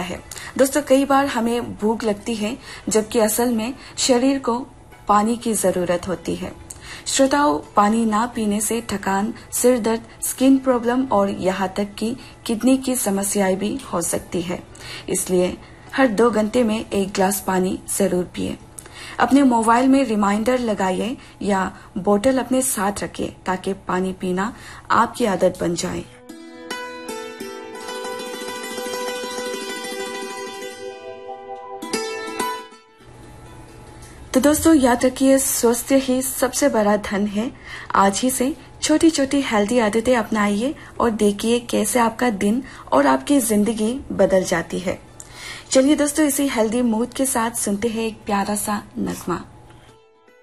है। दोस्तों, कई बार हमें भूख लगती है, जबकि असल में शरीर को पानी की जरूरत होती है। श्रोताओं, पानी ना पीने से थकान, सिर दर्द, स्किन प्रॉब्लम और यहाँ तक कि किडनी की समस्याएं भी हो सकती है। इसलिए हर 2 घंटे में 1 गिलास पानी जरूर पिए। अपने मोबाइल में रिमाइंडर लगाइए या बोतल अपने साथ रखिए ताकि पानी पीना आपकी आदत बन जाए। तो दोस्तों, याद रखिए, स्वास्थ्य ही सबसे बड़ा धन है। आज ही से छोटी छोटी हेल्दी आदतें अपनाइए और देखिए कैसे आपका दिन और आपकी जिंदगी बदल जाती है। चलिए दोस्तों, इसी हेल्दी मूड के साथ सुनते हैं एक प्यारा सा नगमा।